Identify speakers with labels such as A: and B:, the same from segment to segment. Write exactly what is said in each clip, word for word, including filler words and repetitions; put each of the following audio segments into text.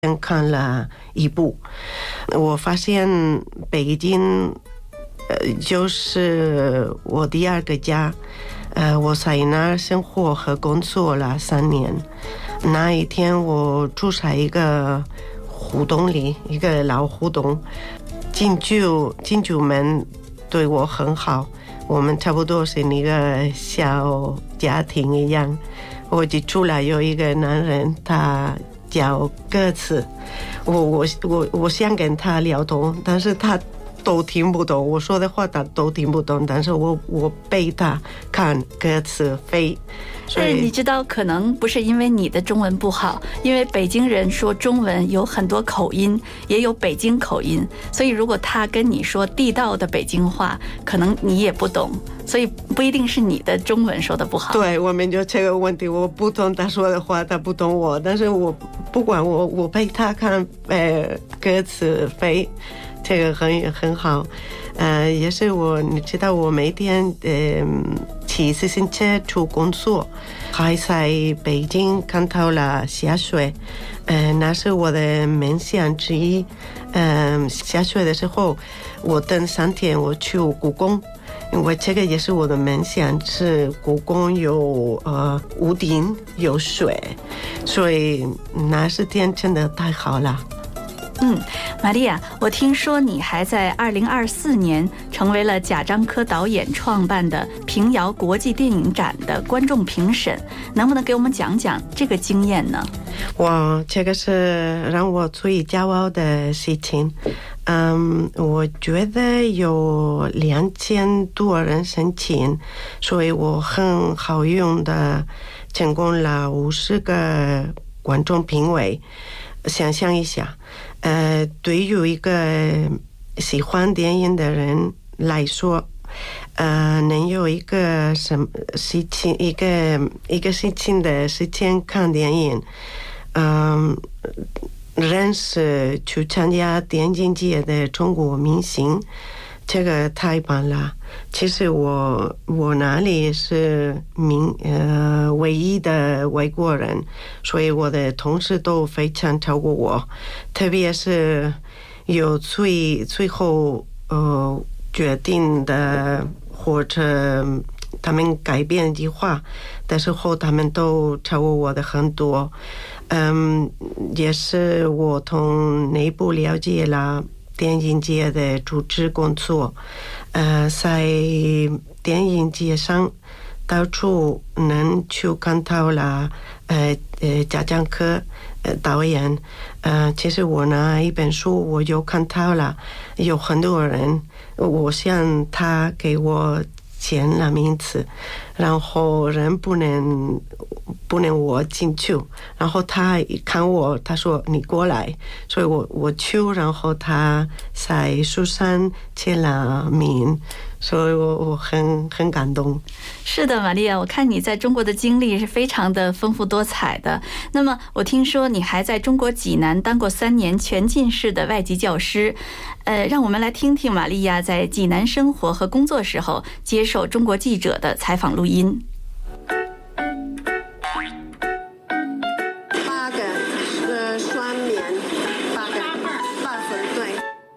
A: 看了一部，我发现北京呃就是我第二个家，呃我在那儿生活和工作了三年。那一天我住在一个胡同里，一个老胡同，进驻进驻们对我很好，我们差不多是一个小家庭一样。我就出来有一个男人，他叫歌词，我我我我想跟他聊通，但是他都听不懂，我说的话他都听不懂，但是我我背他看歌词飞。
B: 所以你知道，可能不是因为你的中文不好，因为北京人说中文有很多口音，也有北京口音，所以如果他跟你说地道的北京话，可能你也不懂，所以不一定是你的中文说的不好。
A: 对，我们就这个问题，我不懂他说的话，他不懂我，但是我不管我我陪他看呃歌词飞，这个很很好。呃，也是我，你知道，我每天呃骑自行车去工作，还在北京看到了下雪，呃，那是我的梦想之一。嗯、呃，下雪的时候，我等三天，我去故宫，因为这个也是我的梦想，是故宫有呃屋顶有水，所以那是天真的太好了。
B: 嗯，玛利亚，我听说你还在二零二四年成为了贾樟柯导演创办的平遥国际电影展的观众评审，能不能给我们讲讲这个经验呢？
A: 哇，这个是让我最骄傲的事情。嗯，我觉得有两千多人申请，所以我很好运的成功了五十个观众评委。想象一下，呃，对于一个喜欢电影的人来说，呃，能有一个什么事情，一个一个事情的时间看电影，嗯、呃，认识去参加电影节的中国明星，这个太棒了。其实我我那里是民呃唯一的外国人，所以我的同事都非常照顾我，特别是有最最后呃决定的或者他们改变计划的时候，他们都照顾我的很多。嗯，也是我从内部了解了电影节的组织工作，呃，在电影节上到处能去看到了呃呃贾樟柯呃导演，呃，其实我那一本书我就看到了，有很多人，我想他给我签了名字，然后人不能不能我进去，然后他一看我，他说你过来，所以我我去，然后他在书上签了名，所以我我很很感动。
B: 是的，玛利亚，我看你在中国的经历是非常的丰富多彩的。那么我听说你还在中国济南当过三年全进士的外籍教师，呃，让我们来听听玛利亚在济南生活和工作时候接受中国记者的采访录音。
A: 八个是双面，八个八分对。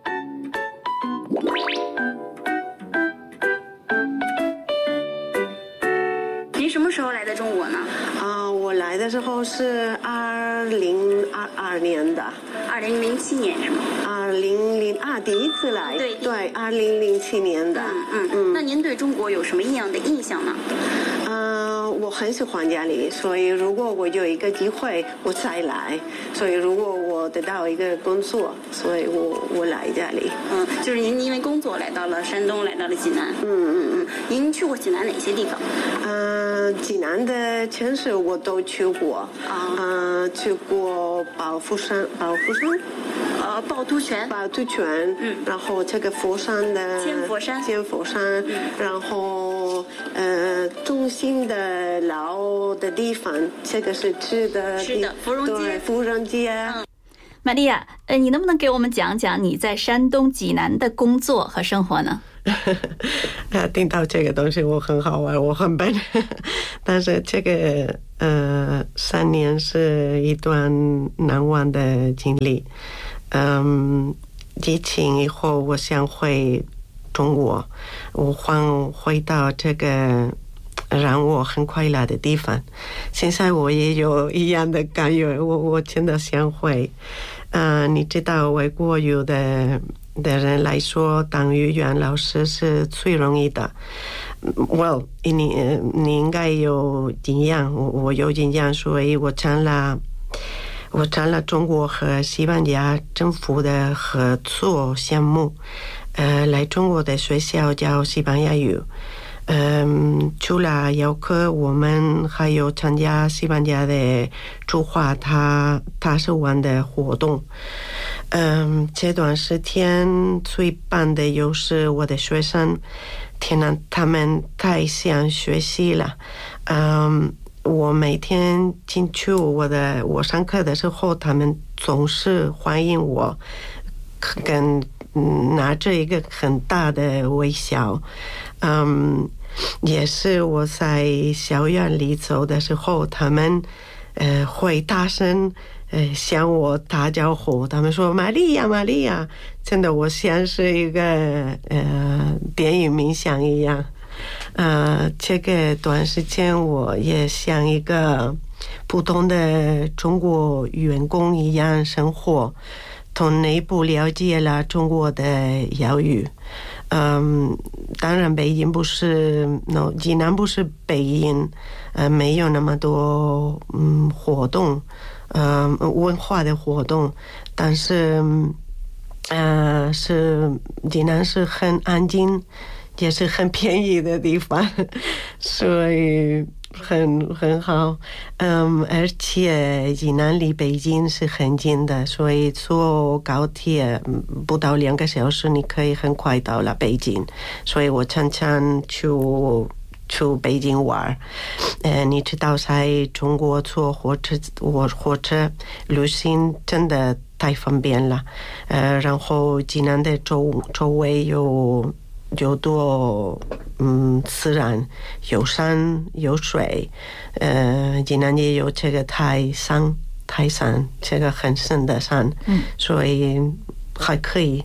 C: 您什么时候来的中国呢？
A: 啊、呃，我来的时候是二零二二年的，
C: 二零零七年是吗？
A: 二零零二第一次来，
C: 对
A: 对，二零零七年的。
C: 嗯嗯嗯。那您对中国有什么样的印象呢？
A: 嗯、呃，我很喜欢家里，所以如果我有一个机会，我再来。所以如果我得到一个工作，所以我我来家里。
C: 嗯，就是您因为工作来到了山东，来到了济南。
A: 嗯嗯嗯。
C: 您去过济南哪些地方？
A: 嗯、呃，济南的城市我都去过。啊。嗯、呃，去过宝富山，宝富山。
C: 呃，趵突泉。
A: 趵突泉。嗯。然后这个佛山的。
C: 千佛山。
A: 千佛山。嗯。然后呃，中心的老的地方，这个是吃的。
C: 是的，芙蓉街。
A: 对，芙蓉街。
C: 嗯。
B: 玛利亚，呃，你能不能给我们讲讲你在山东济南的工作和生活呢？
A: 听到这个东西我很好玩，我很笨，但是这个呃，三年是一段难忘的经历。嗯，疫情以后，我想回中国，我换回到这个让我很快乐的地方。现在我也有一样的感觉，我我真的想回。呃，你知道外国语的的人来说，当语言老师是最容易的。Well， 你你应该有经验，我我有经验，所以我参了我参了中国和西班牙政府的合作项目，呃，来中国的学校教西班牙语。嗯，除了游客，我们还有参加西班牙的驻华大大使馆的活动。嗯，这段时间最棒的就是我的学生，天哪，他们太想学习了。嗯，我每天进去我的我上课的时候，他们总是欢迎我，跟拿着一个很大的微笑。嗯，也是我在校园里走的时候，他们呃会大声呃向我打招呼，他们说玛利亚玛利亚，真的我像是一个呃电影明星一样。呃这个短时间我也像一个普通的中国员工一样生活，从内部了解了中国的giáo育。嗯，当然北京不是 no 济南不是北京，呃没有那么多嗯活动，呃文化的活动，但是呃是济南是很安静，也是很便宜的地方，所以很很好。嗯，而且济南离北京是很近的，所以坐高铁不到两个小时你可以很快到了北京，所以我常常去去北京玩。呃，你知道在中国坐火车我火车旅行真的太方便了。呃，然后济南的周周围有有多嗯自然，有山有水，呃，济南也有这个泰山，泰山这个很深的山，嗯，所以还可以。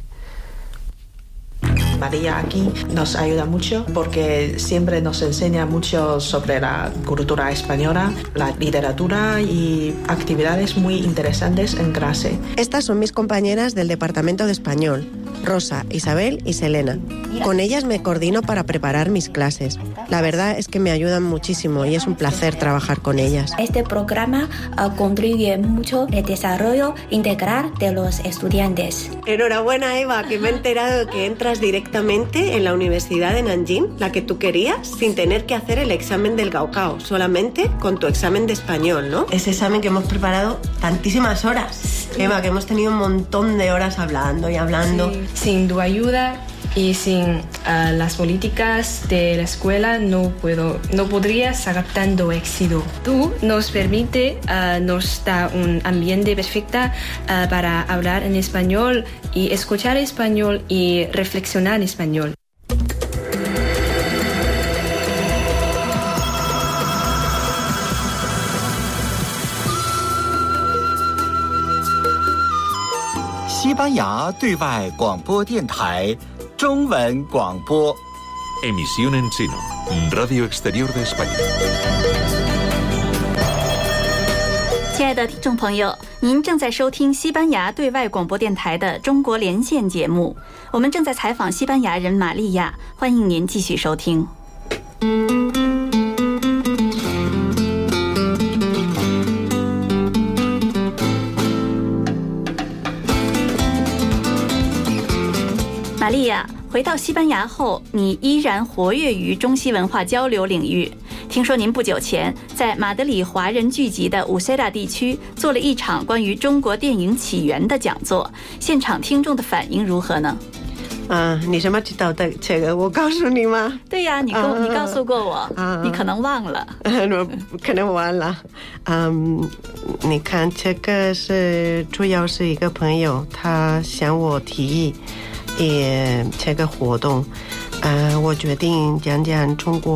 D: María aquí nos ayuda mucho porque siempre nos enseña mucho sobre la cultura española, la literatura y actividades muy interesantes en clase.
A: Estas son mis compañeras del Departamento de Español, Rosa, Isabel y Selena. Con ellas me coordino para preparar mis clases. La verdad es que me ayudan muchísimo y es un placer trabajar con ellas.
E: Este programa uh, contribuye mucho al desarrollo integral de los estudiantes.
A: Enhorabuena, Eva, que me he enterado que entras directamente en la Universidad de Nanjing, la que tú querías, sin tener que hacer el examen del Gaokao, solamente con tu examen de español, ¿no? Ese examen que hemos preparado tantísimas horas. Sí. Eva, que hemos tenido un montón de horas hablando y hablando.
F: Sí. Sin tu ayuda y sin uh, las políticas de la escuela no puedo, no podría sacar tanto éxito. Tú nos permite, uh, nos da un ambiente perfecto uh, para hablar en español y escuchar español y reflexionar en español.
G: España 对外广播电台中文广播
H: Emisión en chino, Radio Exterior de España.
B: 亲爱的听众朋友，您正在收听西班牙对外广播电台的中国连线节目，我们正在采访西班牙人玛利亚，欢迎您继续收听。玛利亚，回到西班牙后，你依然活跃于中西文化交流领域。听说您不久前在马德里华人聚集的乌塞达地区做了一场关于中国电影起源的讲座，现场听众的反应如何呢？
A: 啊，你什么知道的这个？我告诉你吗？
B: 对呀，你跟、啊、你告诉过我、啊，你可能忘了。
A: 我可能忘了。嗯，你看，这个是主要是一个朋友，他向我提议。也这个活动，呃，我决定讲讲中国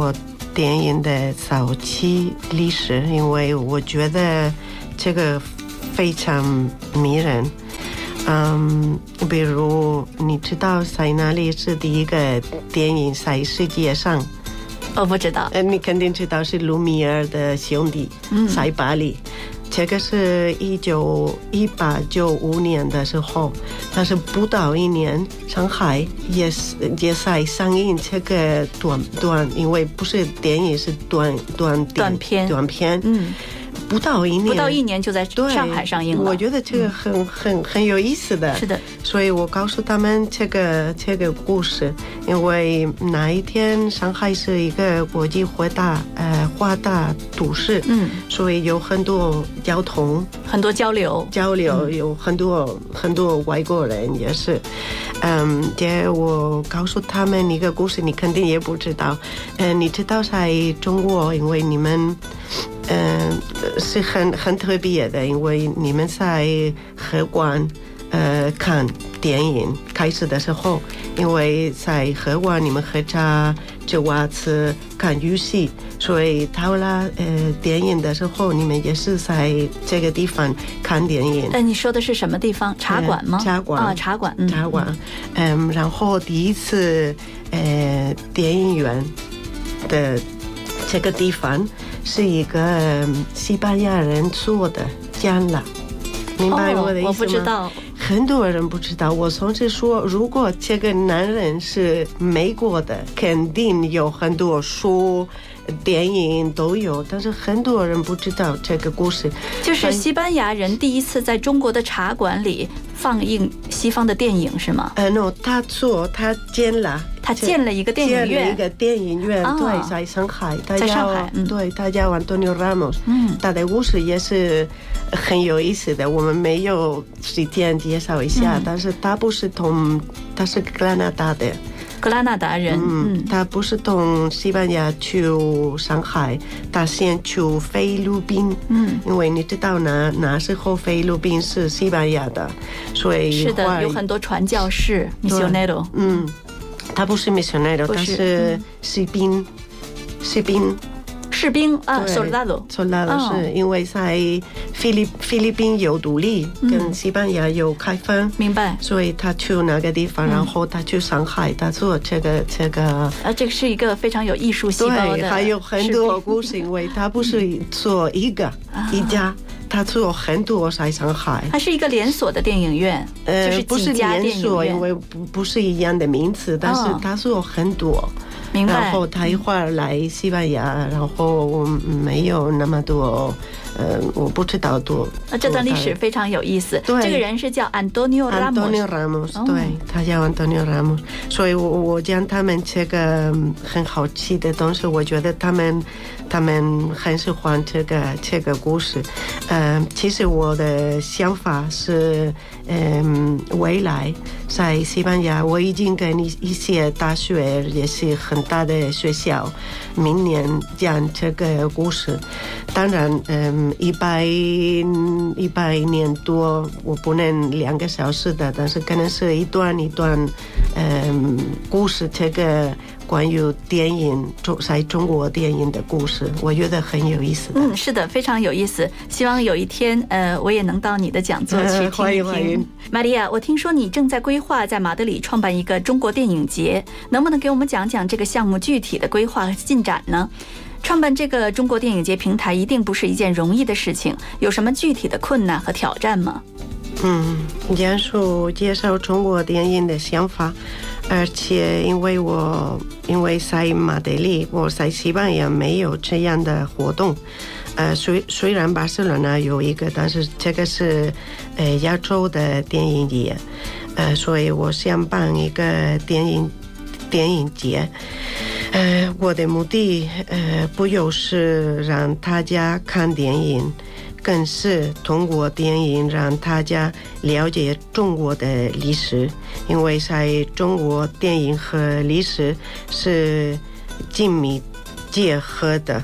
A: 电影的早期历史，因为我觉得这个非常迷人。嗯，比如你知道在哪里是第一个电影在世界上？
B: 我不知道。
A: 呃，你肯定知道是卢米埃尔的兄弟，嗯，在巴黎。这个是一九一八九五年的时候，但是不到一年，上海也是也在上映这个短短，因为不是电影，是短短
B: 短片
A: 短片，嗯。不到一年，
B: 不到一年就在上海上映了。
A: 我觉得这个很、嗯、很很有意思的。
B: 是的，
A: 所以我告诉他们这个这个故事，因为那一天上海是一个国际化大呃化大都市，嗯，所以有很多交通，
B: 很多交流
A: 交流，嗯、有很多很多外国人也是。嗯，这我告诉他们一个故事，你肯定也不知道。嗯、呃，你知道在中国，因为你们。嗯、呃，是很很特别的，因为你们在荷馆呃看电影开始的时候，因为在荷馆你们喝茶、吃袜子、看游戏，所以到了呃电影的时候，你们也是在这个地方看电影。
B: 呃，你说的是什么地方？茶馆吗？
A: 呃、茶馆
B: 啊，茶馆，嗯、
A: 茶馆。嗯，然后第一次呃电影院的这个地方。是一个西班牙人做的建了，明白我的意思吗？
B: 哦，我不知道，
A: 很多人不知道。我上次说，如果这个男人是美国的，肯定有很多书、电影都有，但是很多人不知道这个故事。
B: 就是西班牙人第一次在中国的茶馆里放映西方的电影，是吗？
A: 呃 ，no， 他做，他建了。
B: 他建了一个电影院，
A: 建了一个电影院，哦、对，在上海，
B: 在上海，
A: 嗯、对，他叫 Antonio Ramos，嗯，他的故事也是很有意思的，我们没有时间介绍一下，嗯、但是他不是从，他是格拉纳达的。
B: 格拉纳达人，
A: 嗯，嗯他不是从西班牙去上海，他先去菲律宾，嗯，因为你知道那那时候菲律宾是西班牙的，所以
B: 是的，有很多传教士 misionero，
A: 嗯。他不是 misionero， 他是士兵，士兵，
B: 士兵啊 ，soldado，soldado
A: 是因为在菲律菲律宾有独立，跟西班牙有开放，
B: 明白？
A: 所以他去那个地方，然后他去上海，他做这个这个。
B: 啊，这个是一个非常有艺术细胞的，
A: 对，还有很多故事，因为他不是做一个一家。他做很多在上海，
B: 它是一个连锁的电影院，呃，就是
A: 不是连锁，因为不不是一样的名字，但是他做很多，哦、
B: 明白。
A: 然后他一会儿来西班牙，然后没有那么多，呃，我不知道多。
B: 啊，这段历史非常有意思。
A: 对，
B: 这个人是叫 Antonio
A: Ramos。Antonio Ramos，、哦、对，他叫 Antonio Ramos。所以我我讲他们这个很好奇的东西，我觉得他们。他们很喜欢这个这个故事，呃，其实我的想法是，嗯、呃，未来在西班牙，我已经跟一些大学也是很大的学校，明年讲这个故事。当然，嗯，一百一百年多，我不能两个小时的，但是可能是一段一段，嗯，故事这个。关于电影中在中国电影的故事，我觉得很有意思的。
B: 嗯，是的，非常有意思。希望有一天，呃，我也能到你的讲座去听一听。
A: 欢迎欢迎。
B: 玛利亚，我听说你正在规划在马德里创办一个中国电影节，能不能给我们讲讲这个项目具体的规划和进展呢？创办这个中国电影节平台一定不是一件容易的事情，有什么具体的困难和挑战吗？
A: 嗯，简述介绍中国电影的想法，而且因为我因为在马德里，我在西班牙没有这样的活动，呃，虽虽然巴塞罗那有一个，但是这个是呃亚洲的电影节，呃，所以我想办一个电影电影节。呃，我的目的呃不就是让大家看电影。更是通过电影让大家了解中国的历史，因为在中国电影和历史是紧密结合的，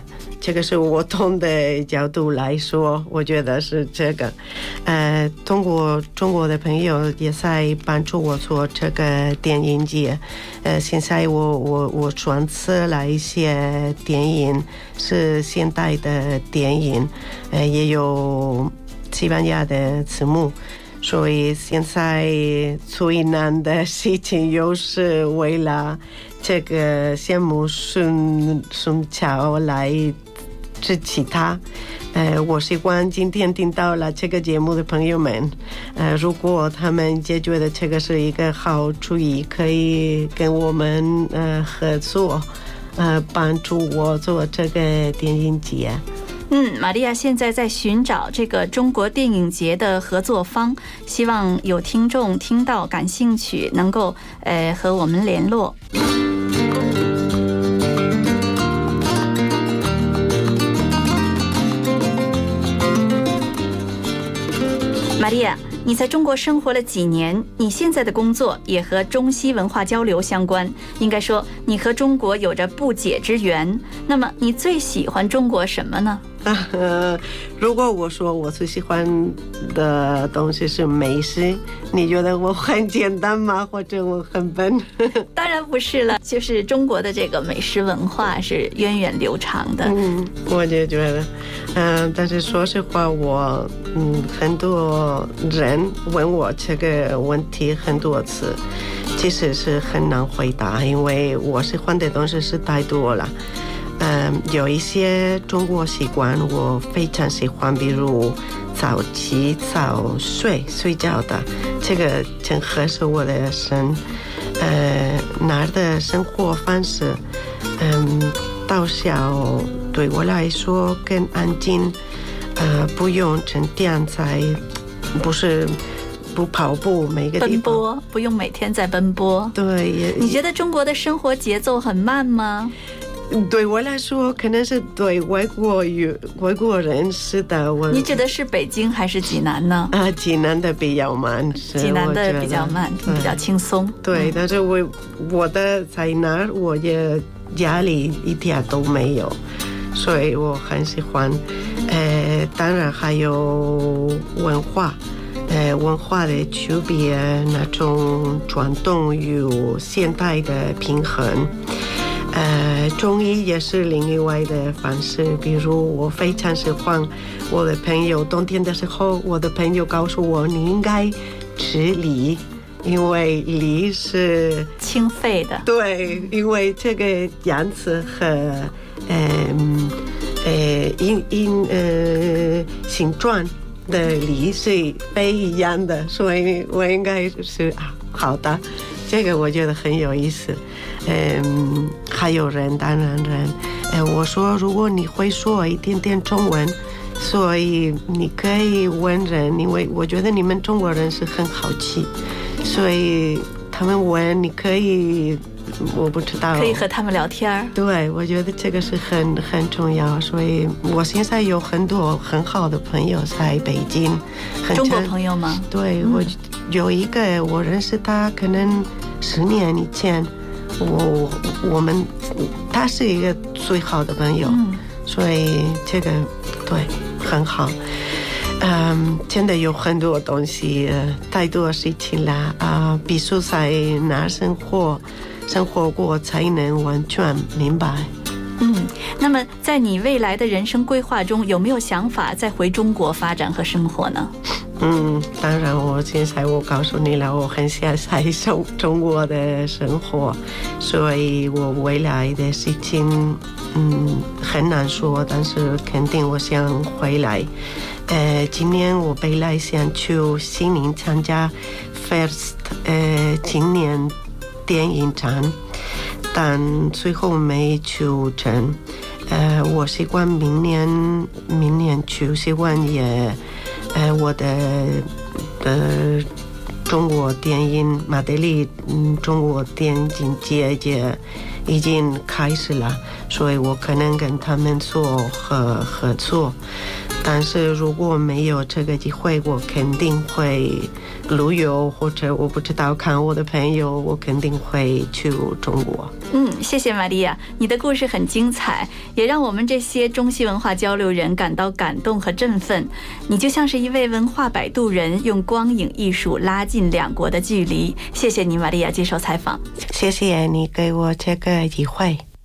A: 这个是我从的角度来说，我觉得是这个。呃，通过中国的朋友也在帮助我做这个电影节。呃，现在我我我选择了一些电影是现代的电影，呃，也有西班牙的字幕。所以现在最难的事情就是为了这个项目顺顺巧来支持他。呃，我希望今天听到了这个节目的朋友们，呃，如果他们也觉得这个是一个好主意，可以跟我们呃合作，呃，帮助我做这个电影节。
B: 嗯，玛利亚现在在寻找这个中国电影节的合作方，希望有听众听到感兴趣，能够呃和我们联络。玛利亚，你在中国生活了几年？你现在的工作也和中西文化交流相关，应该说你和中国有着不解之缘。那么你最喜欢中国什么呢？
A: 呃，如果我说我最喜欢的东西是美食，你觉得我很简单吗？或者我很笨？
B: 当然不是了，就是中国的这个美食文化是源远流长的。
A: 嗯，我就觉得，嗯、呃，但是说实话，我嗯，很多人问我这个问题很多次，其实是很难回答，因为我喜欢的东西是太多了。嗯，有一些中国习惯我非常喜欢，比如早起早睡睡觉的，这个正合适我的身。呃，那儿的生活方式，嗯，到小对我来说更安静，呃，不用整天在，不是不跑步，每个地方
B: 奔波，不用每天在奔波。
A: 对，
B: 你觉得中国的生活节奏很慢吗？
A: 对我来说，可能是对外国语外国人是的。我
B: 你指的是北京还是济南呢？
A: 啊，济南的比较慢，
B: 济南的比较慢，比较轻松。
A: 对，但是我我的在那儿，我也压力一点都没有，所以我很喜欢。呃，当然还有文化。呃，文化的区别，那种传统与现代的平衡。呃，中医也是另外的方式，比如我非常喜欢我的朋友，冬天的时候，我的朋友告诉我，你应该吃梨，因为梨是
B: 清肺的。对，
A: 因为这个样子和嗯呃因因呃形状的梨是不一样的，所以我应该是啊好的，这个我觉得很有意思。嗯，还有人，当然人，呃，我说如果你会说一点点中文，所以你可以问人，因为我觉得你们中国人是很好奇，所以他们问你可以，我不知道，
B: 可以和他们聊天。
A: 对，我觉得这个是很很重要，所以我现在有很多很好的朋友在北京，
B: 中国朋友吗？
A: 对，我有一个我认识他，可能十年以前。我我们他是一个最好的朋友，嗯、所以这个对很好。嗯，真的有很多东西，呃、太多事情了啊、呃！必须在那生活生活过才能完全明白。
B: 嗯，那么在你未来的人生规划中，有没有想法再回中国发展和生活呢？
A: 嗯，当然，我现在我告诉你了，我很想在中中国的生活，所以我未来的事情，嗯，很难说，但是肯定我想回来。呃，今年我本来想去悉尼参加 First 呃今年电影展，但最后没去成。呃，我希望明年明年去，希望也。呃，我的呃中国电影马德里嗯中国电影节也已经开始了，所以我可能跟他们做合合作。 但是如果没有这个机会，我肯定会旅游，或者我不知道看我的朋友，我肯定会去中国。
B: 嗯，谢谢玛利亚，你的故事很精彩，也让我们这些中西文化交流人感到感动和振奋。你就像是一位文化摆渡人，用光影艺术拉近两国的距离。谢谢你，玛利亚接受采访。
A: 谢谢你给我这个机会。